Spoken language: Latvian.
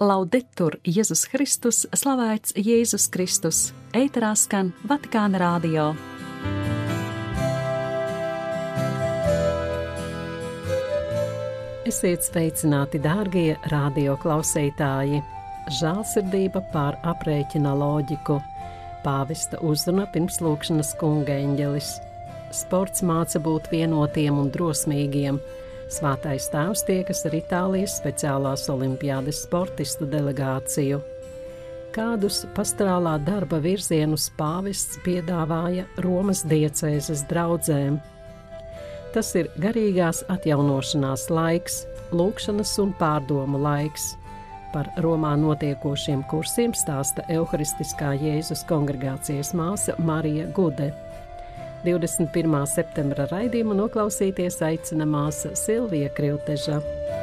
Laudetur Jēzus Kristus, slavēts Jēzus Kristus, ēterā skan Vatikāna radio. Esiet sveicināti, dārgie radio klausītāji! Žēlsirdība pār aprēķina loģiku, pāvesta uzruna pirms lūkšanas kunga eņģelis. Sports māca būt vienotiem un drosmīgiem. Svētais tēvs tiekas ar Itālijas speciālās olimpiādes sportistu delegāciju. Kādus pastorālā darba virzienus pāvests piedāvāja Romas diecēzes draudzēm? Tas ir garīgās atjaunošanās laiks, lūkšanas un pārdomu laiks. Par Romā notiekošiem kursiem stāsta Euharistiskā Jēzus kongregācijas māsa Marija Gude. 21. septembra raidījumu noklausīties aicina māsa Silvija Krilteža.